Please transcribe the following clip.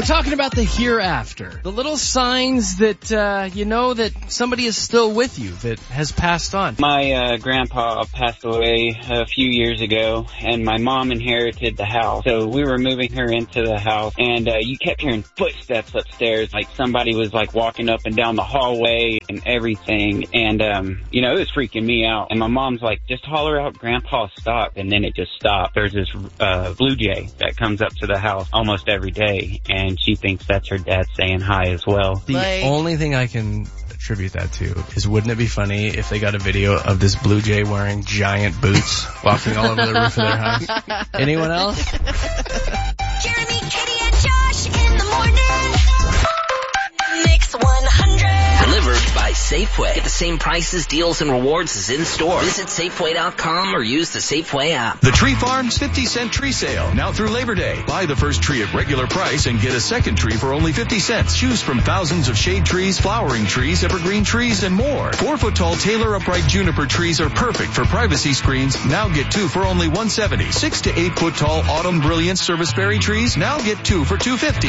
We're talking about the hereafter. The little signs that, you know that somebody is still with you, that has passed on. My grandpa passed away a few years ago, and my mom inherited the house. So we were moving her into the house, and you kept hearing footsteps upstairs, like somebody was like walking up and down the hallway and everything. And, you know, it was freaking me out. And my mom's like, just holler out, Grandpa, stop. And then it just stopped. There's this blue jay that comes up to the house almost every day, and she thinks that's her dad saying hi as well. The only thing I can attribute that to is, wouldn't it be funny if they got a video of this blue jay wearing giant boots walking all over the roof of their house? Anyone else? Jeremy, Katie, and Josh in the morning. Mix 100. Delivered by Safeway. Get the same prices, deals, and rewards as in-store. Visit Safeway.com or use the Safeway app. The Tree Farm's 50-cent tree sale, now through Labor Day. Buy the first tree at regular price and get a second tree for only 50 cents. Choose from thousands of shade trees, flowering trees, evergreen trees, and more. 4-foot-tall Taylor upright juniper trees are perfect for privacy screens. Now get 2 for only $170. 6 to 8 foot tall autumn brilliance serviceberry trees. Now get 2 for $250.